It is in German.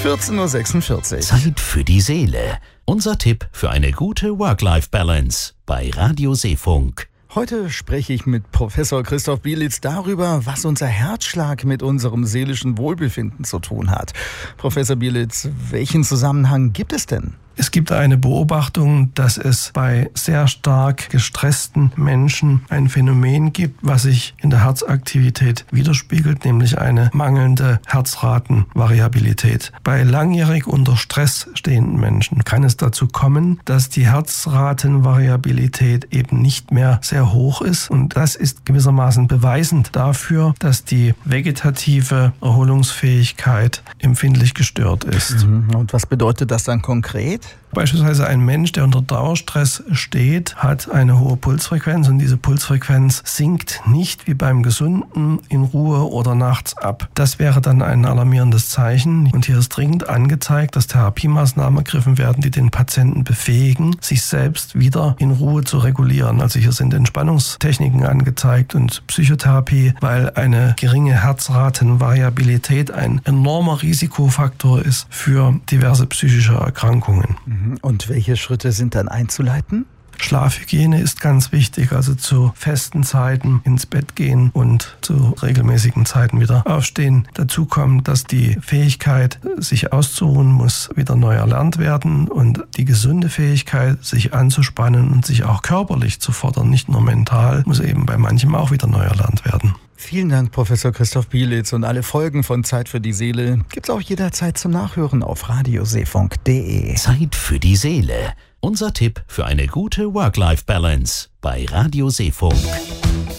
14:46 Uhr. Zeit für die Seele. Unser Tipp für eine gute Work-Life-Balance bei Radio Seefunk. Heute spreche ich mit Professor Christoph Bielitz darüber, was unser Herzschlag mit unserem seelischen Wohlbefinden zu tun hat. Professor Bielitz, welchen Zusammenhang gibt es denn? Es gibt eine Beobachtung, dass es bei sehr stark gestressten Menschen ein Phänomen gibt, was sich in der Herzaktivität widerspiegelt, nämlich eine mangelnde Herzratenvariabilität. Bei langjährig unter Stress stehenden Menschen kann es dazu kommen, dass die Herzratenvariabilität eben nicht mehr sehr hoch ist. Und das ist gewissermaßen beweisend dafür, dass die vegetative Erholungsfähigkeit empfindlich gestört ist. Und was bedeutet das dann konkret? Beispielsweise ein Mensch, der unter Dauerstress steht, hat eine hohe Pulsfrequenz und diese Pulsfrequenz sinkt nicht wie beim Gesunden in Ruhe oder nachts ab. Das wäre dann ein alarmierendes Zeichen und hier ist dringend angezeigt, dass Therapiemaßnahmen ergriffen werden, die den Patienten befähigen, sich selbst wieder in Ruhe zu regulieren. Also hier sind Entspannungstechniken angezeigt und Psychotherapie, weil eine geringe Herzratenvariabilität ein enormer Risikofaktor ist für diverse psychische Erkrankungen. Und welche Schritte sind dann einzuleiten? Schlafhygiene ist ganz wichtig, also zu festen Zeiten ins Bett gehen und zu regelmäßigen Zeiten wieder aufstehen. Dazu kommt, dass die Fähigkeit, sich auszuruhen, muss wieder neu erlernt werden und die gesunde Fähigkeit, sich anzuspannen und sich auch körperlich zu fordern, nicht nur mental, muss eben bei manchem auch wieder neu erlernt werden. Vielen Dank, Professor Christoph Bielitz, und alle Folgen von Zeit für die Seele gibt's auch jederzeit zum Nachhören auf radioseefunk.de. Zeit für die Seele. Unser Tipp für eine gute Work-Life-Balance bei Radio Seefunk.